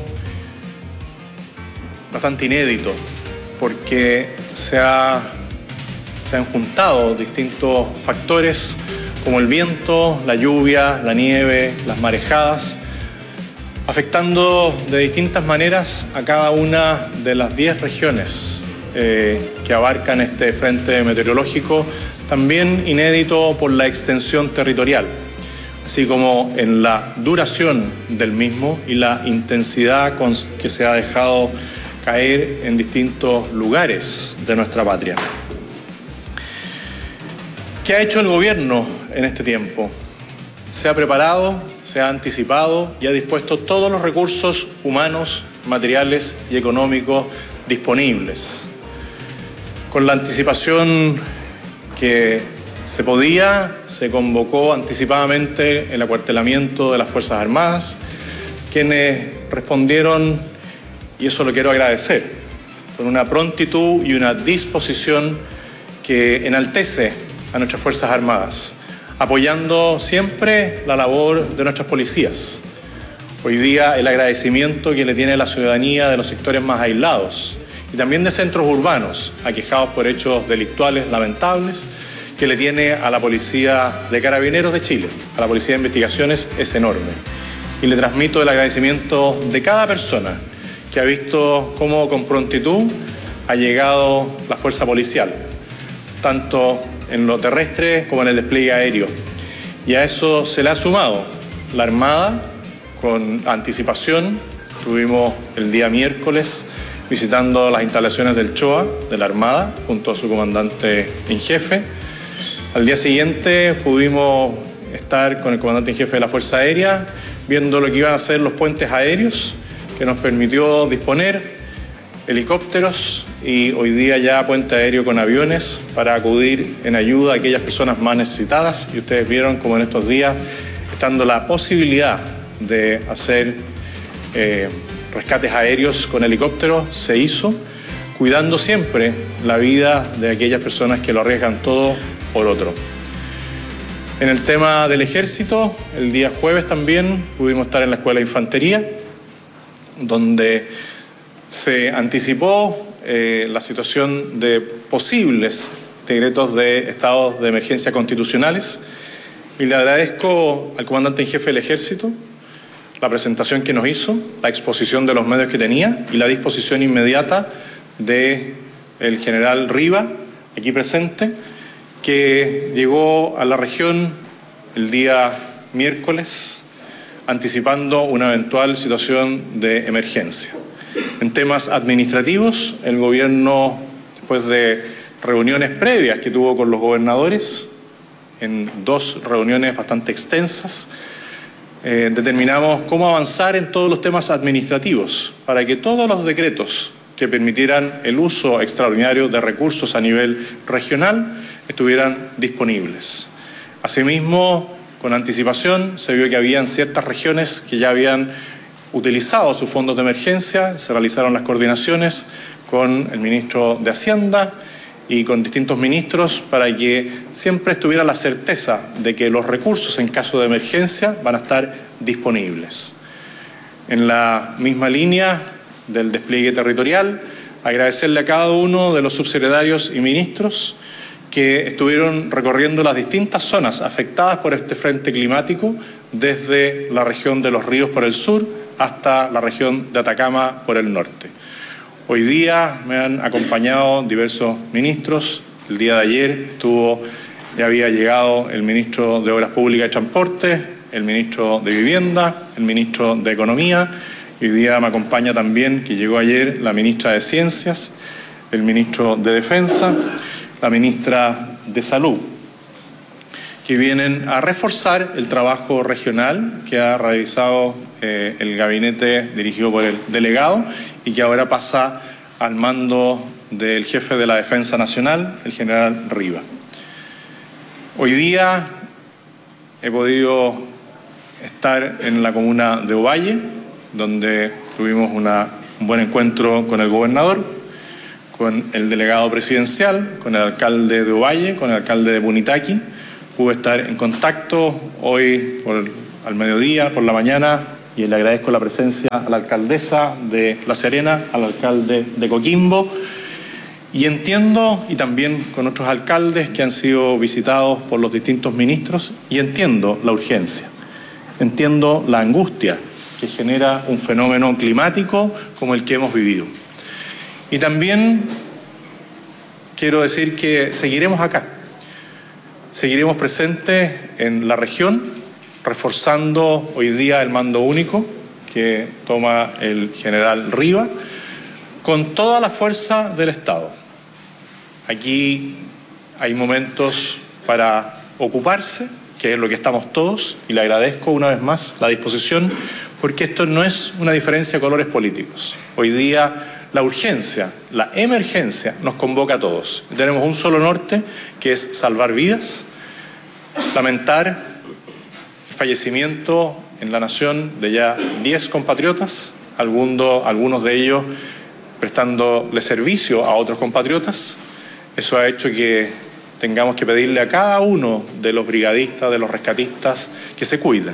bastante inédito porque se han juntado distintos factores como el viento, la lluvia, la nieve, las marejadas, afectando de distintas maneras a cada una de las 10 regiones que abarcan este frente meteorológico, también inédito por la extensión territorial, así como en la duración del mismo y la intensidad con que se ha dejado caer en distintos lugares de nuestra patria. ¿Qué ha hecho el gobierno en este tiempo? Se ha preparado, se ha anticipado y ha dispuesto todos los recursos humanos, materiales y económicos disponibles. Con la anticipación que se podía, se convocó anticipadamente el acuartelamiento de las Fuerzas Armadas, quienes respondieron, y eso lo quiero agradecer, con una prontitud y una disposición que enaltece a nuestras Fuerzas Armadas, apoyando siempre la labor de nuestras policías. Hoy día el agradecimiento que le tiene la ciudadanía de los sectores más aislados y también de centros urbanos aquejados por hechos delictuales lamentables que le tiene a la Policía de Carabineros de Chile, a la Policía de Investigaciones, es enorme. Y le transmito el agradecimiento de cada persona que ha visto cómo con prontitud ha llegado la fuerza policial, tanto en lo terrestre como en el despliegue aéreo. Y a eso se le ha sumado la Armada con anticipación. Estuvimos el día miércoles visitando las instalaciones del CHOA, de la Armada, junto a su comandante en jefe. Al día siguiente pudimos estar con el comandante en jefe de la Fuerza Aérea, viendo lo que iban a ser los puentes aéreos, que nos permitió disponer helicópteros y hoy día ya puente aéreo con aviones para acudir en ayuda a aquellas personas más necesitadas. Y ustedes vieron como en estos días, estando la posibilidad de hacer rescates aéreos con helicópteros, se hizo, cuidando siempre la vida de aquellas personas que lo arriesgan todo por otro. En el tema del ejército, el día jueves también pudimos estar en la Escuela de Infantería, donde se anticipó la situación de posibles decretos de estados de emergencia constitucionales, y le agradezco al comandante en jefe del Ejército la presentación que nos hizo, la exposición de los medios que tenía y la disposición inmediata del general Riva, aquí presente, que llegó a la región el día miércoles anticipando una eventual situación de emergencia. En temas administrativos, el gobierno, después de reuniones previas que tuvo con los gobernadores, en 2 reuniones bastante extensas, determinamos cómo avanzar en todos los temas administrativos para que todos los decretos que permitieran el uso extraordinario de recursos a nivel regional estuvieran disponibles. Asimismo, con anticipación, se vio que habían ciertas regiones que ya habían utilizado sus fondos de emergencia, se realizaron las coordinaciones con el ministro de Hacienda y con distintos ministros para que siempre estuviera la certeza de que los recursos en caso de emergencia van a estar disponibles. En la misma línea del despliegue territorial, agradecerle a cada uno de los subsecretarios y ministros que estuvieron recorriendo las distintas zonas afectadas por este frente climático, desde la región de Los Ríos por el sur hasta la región de Atacama por el norte. Hoy día me han acompañado diversos ministros. El día de ayer ya había llegado el ministro de Obras Públicas y Transporte, el ministro de Vivienda, el ministro de Economía, y hoy día me acompaña también, que llegó ayer, la ministra de Ciencias, el ministro de Defensa, la ministra de Salud, que vienen a reforzar el trabajo regional que ha realizado el gabinete dirigido por el delegado y que ahora pasa al mando del jefe de la Defensa Nacional, el general Riva. Hoy día he podido estar en la comuna de Ovalle, donde tuvimos un buen encuentro con el gobernador, con el delegado presidencial, con el alcalde de Ovalle, con el alcalde de Punitaqui. Pude estar en contacto hoy al mediodía, por la mañana, y le agradezco la presencia a la alcaldesa de La Serena, al alcalde de Coquimbo, y entiendo, y también con otros alcaldes que han sido visitados por los distintos ministros, y entiendo la urgencia, entiendo la angustia que genera un fenómeno climático como el que hemos vivido. Y también quiero decir que seguiremos acá, seguiremos presentes en la región, reforzando hoy día el mando único que toma el general Riva, con toda la fuerza del Estado. Aquí hay momentos para ocuparse, que es lo que estamos todos, y le agradezco una vez más la disposición, porque esto no es una diferencia de colores políticos. Hoy día la urgencia, la emergencia nos convoca a todos. Tenemos un solo norte, que es salvar vidas, lamentar el fallecimiento en la nación de ya 10 compatriotas, algunos de ellos prestándole servicio a otros compatriotas. Eso ha hecho que tengamos que pedirle a cada uno de los brigadistas, de los rescatistas, que se cuiden.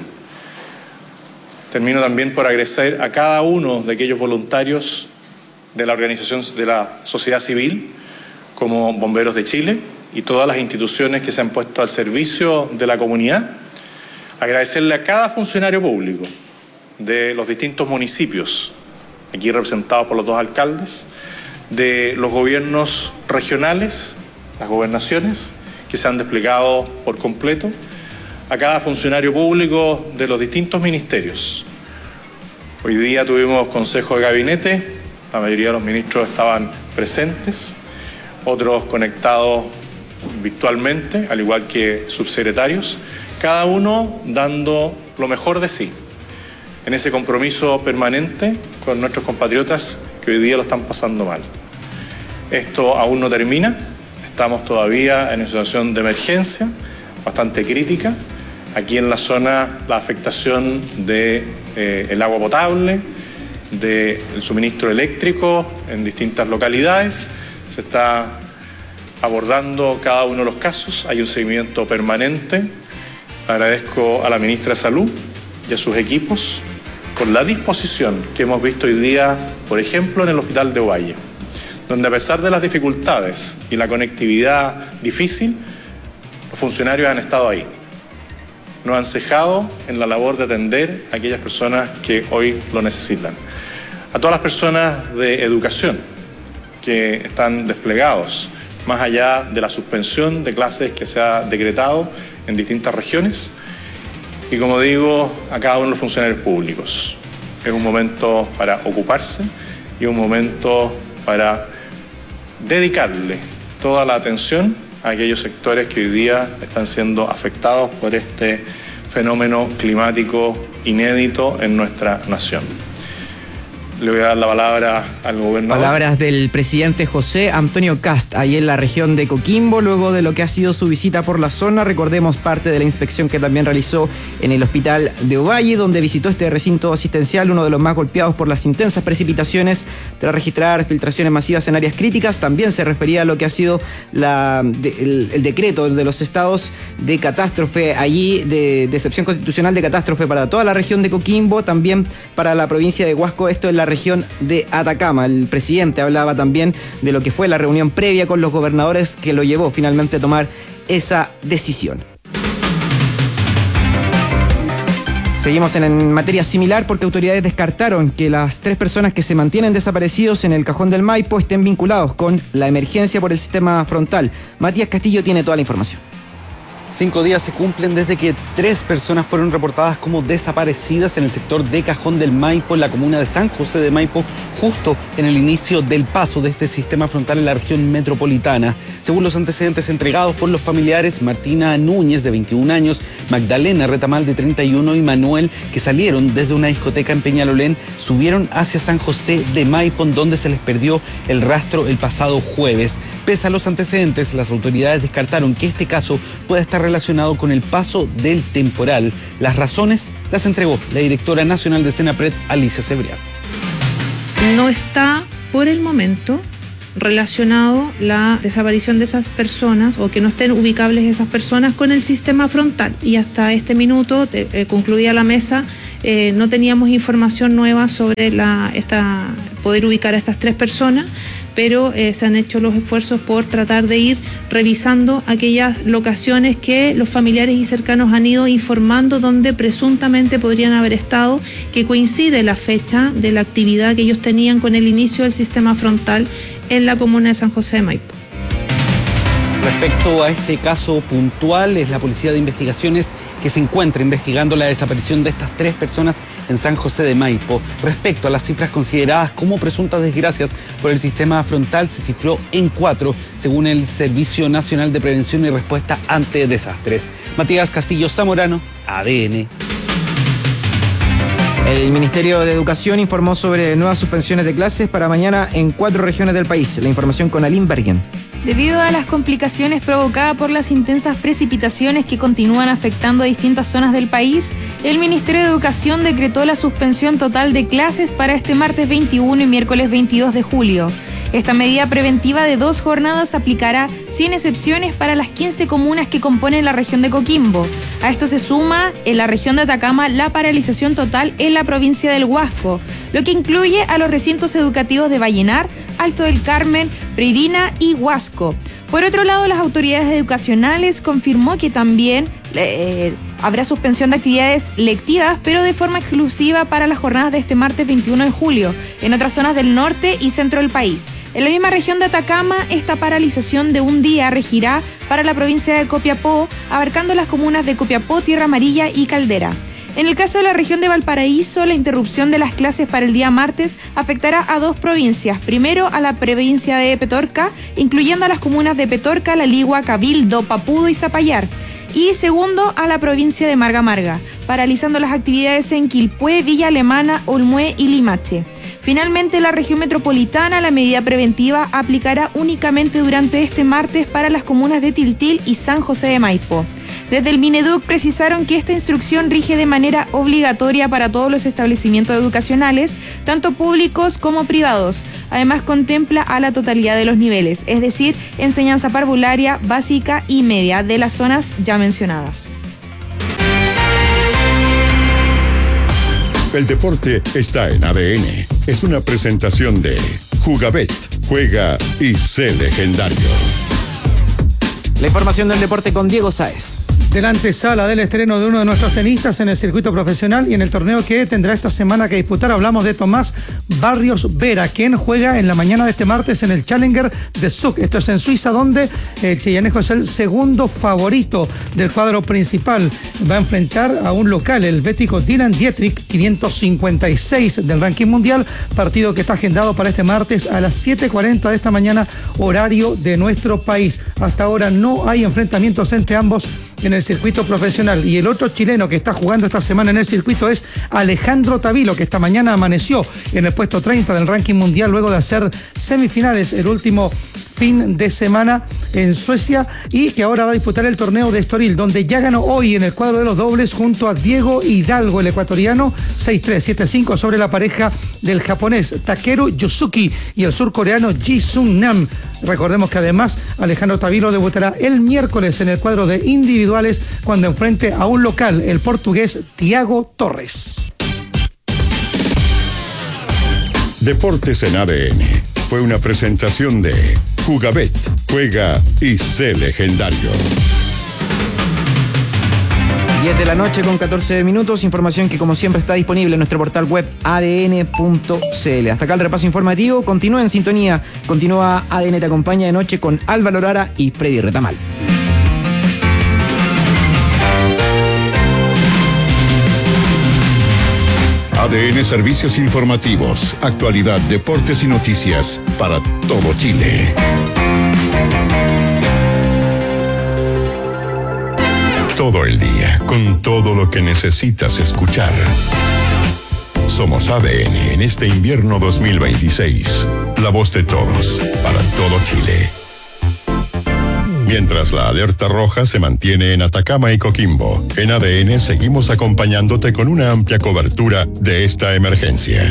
Termino también por agradecer a cada uno de aquellos voluntarios de la organización de la sociedad civil, como Bomberos de Chile y todas las instituciones que se han puesto al servicio de la comunidad. Agradecerle a cada funcionario público de los distintos municipios, aquí representados por los 2 alcaldes, de los gobiernos regionales, las gobernaciones, que se han desplegado por completo, a cada funcionario público de los distintos ministerios. Hoy día tuvimos consejo de gabinete, la mayoría de los ministros estaban presentes, otros conectados virtualmente, al igual que subsecretarios, cada uno dando lo mejor de sí, en ese compromiso permanente con nuestros compatriotas que hoy día lo están pasando mal. Esto aún no termina, estamos todavía en una situación de emergencia bastante crítica. Aquí en la zona la afectación del agua potable, del suministro eléctrico en distintas localidades, se está abordando cada uno de los casos, hay un seguimiento permanente. Agradezco a la ministra de Salud y a sus equipos por la disposición que hemos visto hoy día, por ejemplo, en el hospital de Ovalle, donde a pesar de las dificultades y la conectividad difícil, los funcionarios han estado ahí. No han cejado en la labor de atender a aquellas personas que hoy lo necesitan. A todas las personas de educación que están desplegados, más allá de la suspensión de clases que se ha decretado en distintas regiones, y como digo, a cada uno de los funcionarios públicos. Es un momento para ocuparse y un momento para dedicarle toda la atención a aquellos sectores que hoy día están siendo afectados por este fenómeno climático inédito en nuestra nación. Le voy a dar la palabra al gobernador. Palabras del presidente José Antonio Kast, ahí en la región de Coquimbo, luego de lo que ha sido su visita por la zona. Recordemos parte de la inspección que también realizó en el hospital de Ovalle, donde visitó este recinto asistencial, uno de los más golpeados por las intensas precipitaciones, tras registrar filtraciones masivas en áreas críticas. También se refería a lo que ha sido el decreto de los estados de catástrofe allí, de excepción constitucional de catástrofe para toda la región de Coquimbo, también para la provincia de Huasco, esto en la región de Atacama. El presidente hablaba también de lo que fue la reunión previa con los gobernadores que lo llevó finalmente a tomar esa decisión. Seguimos en materia similar porque autoridades descartaron que las 3 personas que se mantienen desaparecidos en el Cajón del Maipo estén vinculados con la emergencia por el sistema frontal. Matías Castillo tiene toda la información. 5 días se cumplen desde que 3 personas fueron reportadas como desaparecidas en el sector de Cajón del Maipo, en la comuna de San José de Maipo, justo en el inicio del paso de este sistema frontal en la región metropolitana. Según los antecedentes entregados por los familiares, Martina Núñez, de 21 años, Magdalena Retamal, de 31, y Manuel, que salieron desde una discoteca en Peñalolén, subieron hacia San José de Maipo, donde se les perdió el rastro el pasado jueves. Pese a los antecedentes, las autoridades descartaron que este caso pueda estar relacionado con el paso del temporal. Las razones las entregó la directora nacional de Senapred, Alicia Cebrián. No está por el momento relacionado la desaparición de esas personas o que no estén ubicables esas personas con el sistema frontal. Y hasta este minuto, concluida la mesa, no teníamos información nueva sobre poder ubicar a estas 3 personas, pero se han hecho los esfuerzos por tratar de ir revisando aquellas locaciones que los familiares y cercanos han ido informando donde presuntamente podrían haber estado, que coincide la fecha de la actividad que ellos tenían con el inicio del sistema frontal en la comuna de San José de Maipo. Respecto a este caso puntual, es la Policía de Investigaciones que se encuentra investigando la desaparición de estas 3 personas en San José de Maipo. Respecto a las cifras consideradas como presuntas desgracias por el sistema frontal, se cifró en 4, según el Servicio Nacional de Prevención y Respuesta ante Desastres. Matías Castillo Zamorano, ADN. El Ministerio de Educación informó sobre nuevas suspensiones de clases para mañana en 4 regiones del país. La información con Aline Bergen. Debido a las complicaciones provocadas por las intensas precipitaciones que continúan afectando a distintas zonas del país, el Ministerio de Educación decretó la suspensión total de clases para este martes 21 y miércoles 22 de julio. Esta medida preventiva de 2 jornadas aplicará sin excepciones para las 15 comunas que componen la región de Coquimbo. A esto se suma en la región de Atacama la paralización total en la provincia del Huasco, lo que incluye a los recintos educativos de Vallenar, Alto del Carmen, Freirina y Huasco. Por otro lado, las autoridades educacionales confirmó que también habrá suspensión de actividades lectivas, pero de forma exclusiva para las jornadas de este martes 21 de julio, en otras zonas del norte y centro del país. En la misma región de Atacama, esta paralización de un día regirá para la provincia de Copiapó, abarcando las comunas de Copiapó, Tierra Amarilla y Caldera. En el caso de la región de Valparaíso, la interrupción de las clases para el día martes afectará a 2 provincias. Primero, a la provincia de Petorca, incluyendo a las comunas de Petorca, La Ligua, Cabildo, Papudo y Zapallar. Y segundo, a la provincia de Marga Marga, paralizando las actividades en Quilpué, Villa Alemana, Olmué y Limache. Finalmente, la región metropolitana, la medida preventiva aplicará únicamente durante este martes para las comunas de Tiltil y San José de Maipo. Desde el Mineduc precisaron que esta instrucción rige de manera obligatoria para todos los establecimientos educacionales, tanto públicos como privados. Además, contempla a la totalidad de los niveles, es decir, enseñanza parvularia, básica y media de las zonas ya mencionadas. El deporte está en ADN. Es una presentación de Jugabet. Juega y sé legendario. La información del deporte con Diego Sáez. De la antesala del estreno de uno de nuestros tenistas en el circuito profesional y en el torneo que tendrá esta semana que disputar, hablamos de Tomás Barrios Vera, quien juega en la mañana de este martes en el Challenger de Zug. Esto es en Suiza, donde el chillanejo es el segundo favorito del cuadro principal. Va a enfrentar a un local, el bético Dylan Dietrich, 556 del ranking mundial, partido que está agendado para este martes a las 7:40 de esta mañana, horario de nuestro país. Hasta ahora no hay enfrentamientos entre ambos en el circuito profesional. Y el otro chileno que está jugando esta semana en el circuito es Alejandro Tavilo, que esta mañana amaneció en el puesto 30 del ranking mundial luego de hacer semifinales el último fin de semana en Suecia, y que ahora va a disputar el torneo de Estoril, donde ya ganó hoy en el cuadro de los dobles junto a Diego Hidalgo, el ecuatoriano, 6-3, 7-5 sobre la pareja del japonés Takeru Yusuki y el surcoreano Ji Sung Nam. Recordemos que además Alejandro Tavilo debutará el miércoles en el cuadro de individuales cuando enfrente a un local, el portugués Thiago Torres. Deportes en ADN. Fue una presentación de Jugabet. Juega y sé legendario. 10 de la noche con 14 minutos. Información que como siempre está disponible en nuestro portal web adn.cl. Hasta acá el repaso informativo. Continúa en sintonía. Continúa ADN Te Acompaña de noche con Álvaro Lara y Freddy Retamal. ADN Servicios Informativos, actualidad, deportes y noticias para todo Chile. Todo el día, con todo lo que necesitas escuchar. Somos ADN en este invierno 2026. La voz de todos, para todo Chile. Mientras la alerta roja se mantiene en Atacama y Coquimbo, en ADN seguimos acompañándote con una amplia cobertura de esta emergencia.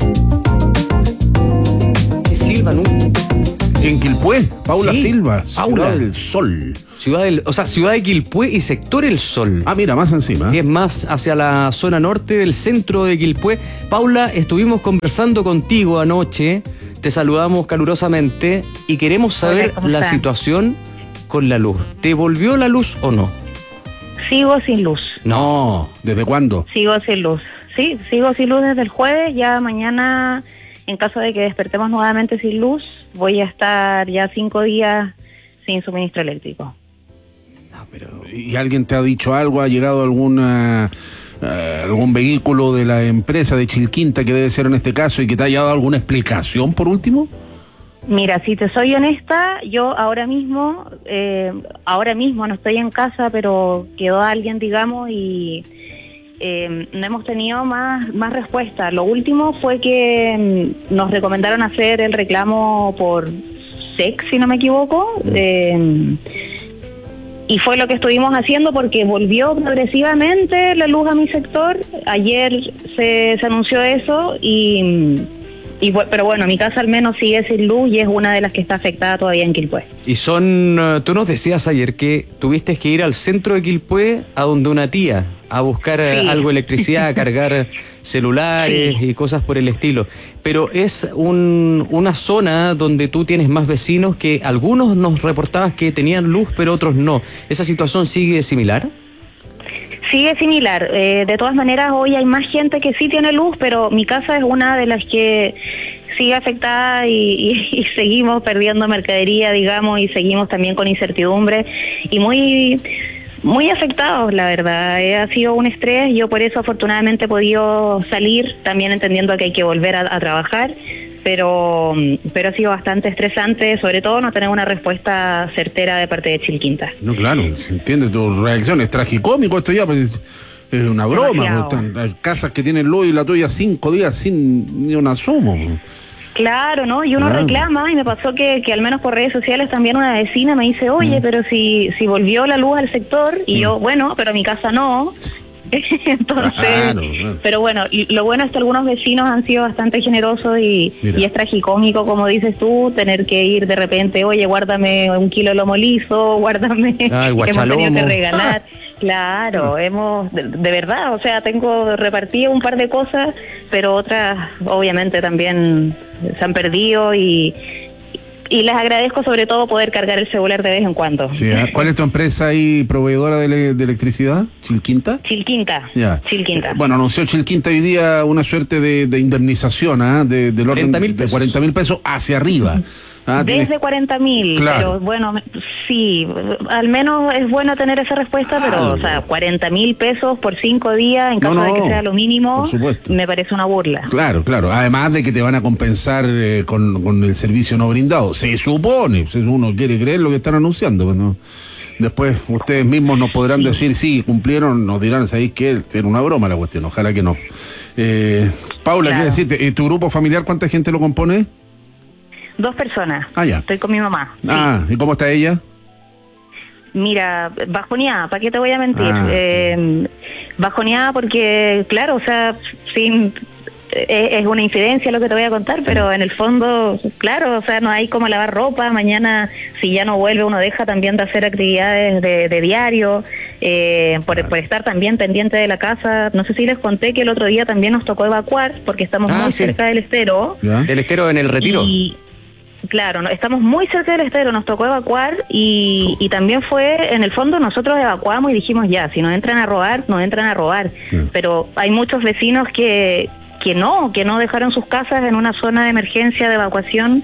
Silva, ¿no? En Quilpué, Paula Sí, Silva, Paula. Ciudad del Sol. Ciudad de Quilpué y sector El Sol. Ah, mira, más encima. Y es más hacia la zona norte del centro de Quilpué. Paula, estuvimos conversando contigo anoche, te saludamos calurosamente y queremos saber Hola, ¿cómo la está? situación con la luz. ¿Te volvió la luz o no? Sigo sin luz. No, ¿desde cuándo? Sigo sin luz. Sí, sigo sin luz desde el jueves. Ya mañana, en caso de que despertemos nuevamente sin luz, voy a estar ya 5 días sin suministro eléctrico. ¿Y alguien te ha dicho algo? ¿Ha llegado algún vehículo de la empresa de Chilquinta, que debe ser en este caso, y que te haya dado alguna explicación por último? Mira, si te soy honesta, yo ahora mismo no estoy en casa, pero quedó alguien, digamos, y no hemos tenido más respuesta. Lo último fue que nos recomendaron hacer el reclamo por SEC, si no me equivoco, y fue lo que estuvimos haciendo porque volvió progresivamente la luz a mi sector. Ayer se anunció eso pero bueno, mi casa al menos sigue sin luz y es una de las que está afectada todavía en Quilpué. Y tú nos decías ayer que tuviste que ir al centro de Quilpué, a donde una tía, a buscar algo de electricidad, a cargar celulares y cosas por el estilo. Pero es una zona donde tú tienes más vecinos, que algunos nos reportabas que tenían luz, pero otros no. ¿Esa situación sigue similar? Sigue similar. De todas maneras, hoy hay más gente que sí tiene luz, pero mi casa es una de las que sigue afectada y seguimos perdiendo mercadería, digamos, y seguimos también con incertidumbre y muy afectados, la verdad. Ha sido un estrés. Yo por eso afortunadamente he podido salir, también entendiendo que hay que volver a trabajar, pero ha sido bastante estresante, sobre todo no tener una respuesta certera de parte de Chilquinta. No, claro, se entiende tu reacción. Es tragicómico esto ya, pues es una broma. Pues, hay casas que tienen luz y la tuya 5 días sin ni un asomo. Claro, ¿no? Y uno reclama, y me pasó que al menos por redes sociales también una vecina me dice, oye, pero si volvió la luz al sector, y yo, bueno, pero mi casa no. Entonces, claro. Pero bueno, y lo bueno es que algunos vecinos han sido bastante generosos y es tragicómico, como dices tú, tener que ir de repente, oye, guárdame 1 kilo de lomo liso, guárdame, el hemos tenido que regalar. Ah. Claro, hemos, de verdad, o sea, tengo repartido un par de cosas, pero otras obviamente también se han perdido y les agradezco sobre todo poder cargar el celular de vez en cuando. Sí, ¿cuál es tu empresa ahí proveedora de electricidad? ¿Chilquinta? Chilquinta. Ya. Chilquinta. Bueno, anunció Chilquinta hoy día una suerte de indemnización, del orden de 40.000 pesos hacia arriba. Desde 40.000, claro. Pero bueno, sí, al menos es bueno tener esa respuesta, pero o sea, 40.000 pesos por 5 días, en caso de que sea lo mínimo, me parece una burla. Claro, claro, además de que te van a compensar con el servicio no brindado, se supone, uno quiere creer lo que están anunciando, pues no. Después ustedes mismos nos podrán decir, sí, cumplieron, nos dirán, ¿sabéis qué? Era una broma la cuestión, ojalá que no. Paula, ¿qué decirte? ¿Tu grupo familiar cuánta gente lo compone? 2 personas. Ah, ya. Estoy con mi mamá. Ah, ¿y cómo está ella? Mira, bajoneada, ¿para qué te voy a mentir? Bajoneada porque, claro, o sea, es una infidencia lo que te voy a contar, pero en el fondo, claro, o sea, no hay como lavar ropa. Mañana, si ya no vuelve, uno deja también de hacer actividades de diario, por estar también pendiente de la casa. No sé si les conté que el otro día también nos tocó evacuar porque estamos muy cerca del estero. ¿Del estero en el Retiro? Claro, estamos muy cerca del estero, nos tocó evacuar y también fue, en el fondo nosotros evacuamos y dijimos ya, si nos entran a robar, nos entran a robar. Pero hay muchos vecinos que no dejaron sus casas en una zona de emergencia de evacuación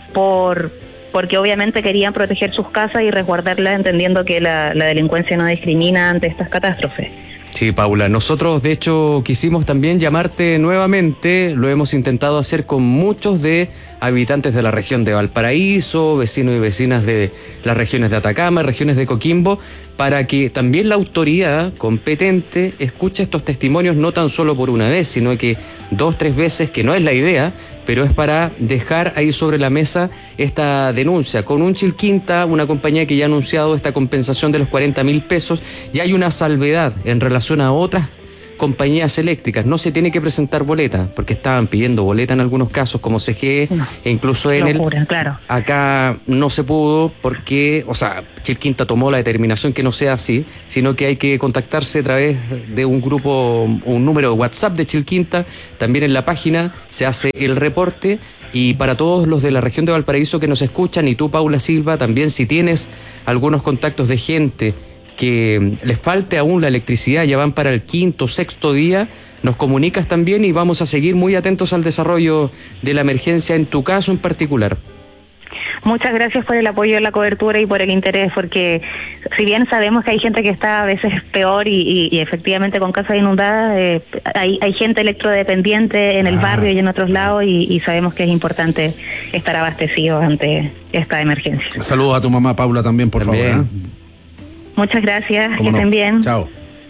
porque obviamente querían proteger sus casas y resguardarlas, entendiendo que la delincuencia no discrimina ante estas catástrofes. Sí, Paula, nosotros de hecho quisimos también llamarte nuevamente, lo hemos intentado hacer con muchos de habitantes de la región de Valparaíso, vecinos y vecinas de las regiones de Atacama, regiones de Coquimbo, para que también la autoridad competente escuche estos testimonios no tan solo por una vez, sino que 2, 3 veces, que no es la idea, pero es para dejar ahí sobre la mesa esta denuncia. Con un Chilquinta, una compañía que ya ha anunciado esta compensación de los 40.000 pesos, y hay una salvedad en relación a otras compañías eléctricas. No se tiene que presentar boleta, porque estaban pidiendo boleta en algunos casos, como CGE, e incluso en claro. Acá no se pudo porque, Chilquinta tomó la determinación que no sea así, sino que hay que contactarse a través de un grupo, un número de WhatsApp de Chilquinta. También en la página se hace el reporte. Y para todos los de la región de Valparaíso que nos escuchan, y tú, Paula Silva, también si tienes algunos contactos de gente que les falte aún la electricidad, ya van para el 5º, 6º día, nos comunicas también y vamos a seguir muy atentos al desarrollo de la emergencia en tu caso en particular. Muchas gracias por el apoyo en la cobertura y por el interés, porque si bien sabemos que hay gente que está a veces peor y efectivamente con casas inundadas, hay gente electrodependiente en el barrio y en otros lados y sabemos que es importante estar abastecidos ante esta emergencia. Saludos a tu mamá, Paula, también, por favor. Muchas gracias, que estén bien. Chao.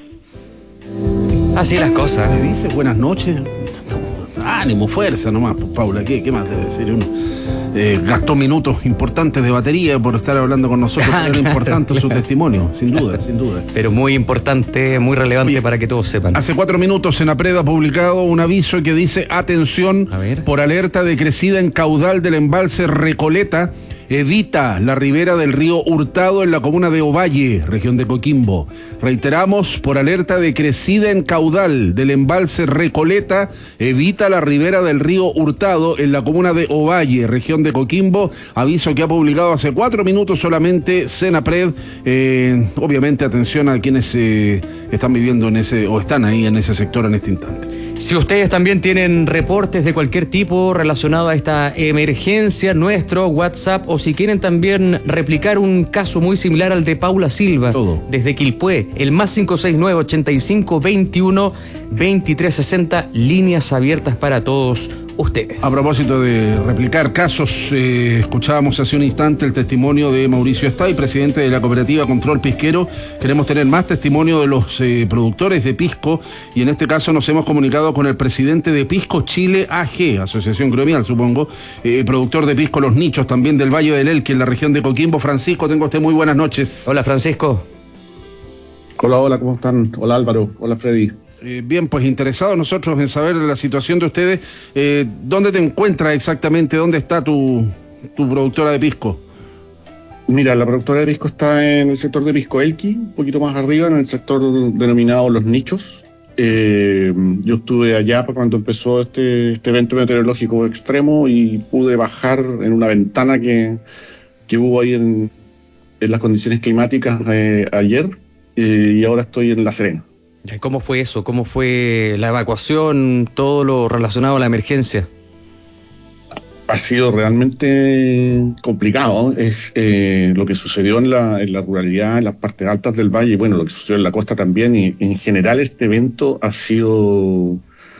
Así las cosas. Le dice buenas noches. Ánimo, fuerza nomás, Paula. ¿Qué más debe decir uno? Gastó minutos importantes de batería por estar hablando con nosotros, pero era importante su testimonio, sin duda. Pero muy importante, muy relevante para que todos sepan. Hace 4 minutos en APRED ha publicado un aviso que dice: atención, por alerta de crecida en caudal del embalse Recoleta, evita la ribera del río Hurtado en la comuna de Ovalle, región de Coquimbo. Reiteramos, por alerta de crecida en caudal del embalse Recoleta, evita la ribera del río Hurtado en la comuna de Ovalle, región de Coquimbo. Aviso que ha publicado hace 4 minutos solamente Senapred. Obviamente, atención a quienes están viviendo en ese, o están ahí en ese sector en este instante. Si ustedes también tienen reportes de cualquier tipo relacionado a esta emergencia, nuestro WhatsApp, o si quieren también replicar un caso muy similar al de Paula Silva, desde Quilpué, el +569 85 21 23 60, líneas abiertas para todos ustedes. A propósito de replicar casos, escuchábamos hace un instante el testimonio de Mauricio Estay, presidente de la cooperativa Control Pisquero. Queremos tener más testimonio de los productores de pisco, y en este caso nos hemos comunicado con el presidente de Pisco Chile AG, Asociación Gremial, supongo, productor de pisco Los Nichos, también del Valle del Elqui, en la región de Coquimbo. Francisco, tengo usted muy buenas noches. Hola, Francisco. Hola, ¿cómo están? Hola, Álvaro. Hola, Freddy. Bien, pues interesados nosotros en saber la situación de ustedes. ¿Dónde te encuentras exactamente? ¿Dónde está tu productora de pisco? Mira, la productora de pisco está en el sector de Pisco Elqui, un poquito más arriba, en el sector denominado Los Nichos. Yo estuve allá cuando empezó este evento meteorológico extremo y pude bajar en una ventana que hubo ahí en las condiciones climáticas ayer, y ahora estoy en La Serena. ¿Cómo fue eso? ¿Cómo fue la evacuación? Todo lo relacionado a la emergencia. Ha sido realmente complicado. Es lo que sucedió en la ruralidad, en las partes altas del valle, y bueno, lo que sucedió en la costa también. Y en general este evento ha sido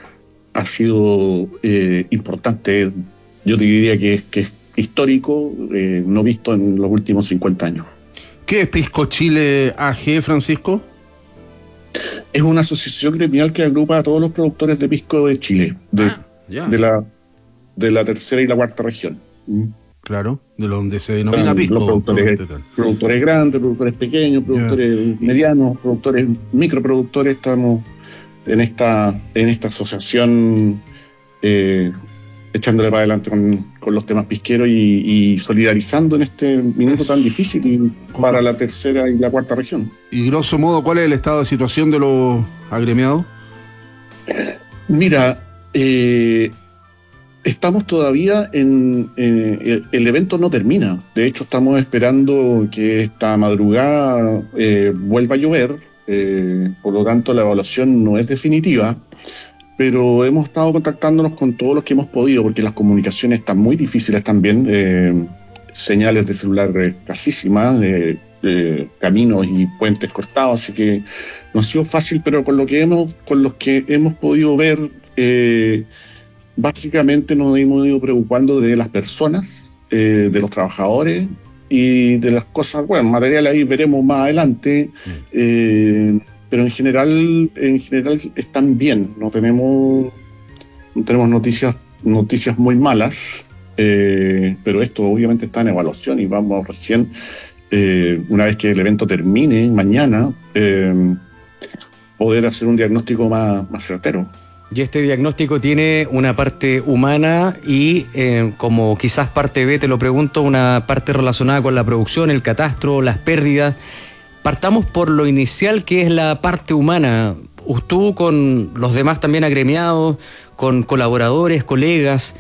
importante. Yo te diría que es histórico, no visto en los últimos 50 años. ¿Qué es Pisco Chile AG, Francisco? Es una asociación gremial que agrupa a todos los productores de pisco de Chile, de la tercera y la cuarta región. Claro, de donde se denomina pisco. Los productores grandes, productores pequeños, productores medianos, productores microproductores. Estamos en esta asociación echándole para adelante con los temas pisqueros y solidarizando en este minuto tan difícil para la tercera y la cuarta región. Y grosso modo, ¿cuál es el estado de situación de los agremiados? Mira, estamos todavía el evento no termina. De hecho, estamos esperando que esta madrugada vuelva a llover, por lo tanto la evaluación no es definitiva. Pero hemos estado contactándonos con todos los que hemos podido, porque las comunicaciones están muy difíciles también, señales de celular escasísimas, caminos y puentes cortados, así que no ha sido fácil, pero con los que hemos podido ver, básicamente nos hemos ido preocupando de las personas, de los trabajadores y de las cosas, bueno, material ahí veremos más adelante, pero en general están bien, no tenemos noticias muy malas, pero esto obviamente está en evaluación y vamos recién, una vez que el evento termine mañana, poder hacer un diagnóstico más certero. Y este diagnóstico tiene una parte humana y, como quizás parte B, te lo pregunto, una parte relacionada con la producción, el catastro, las pérdidas. Partamos por lo inicial, que es la parte humana. Tú con los demás también agremiados, con colaboradores, colegas,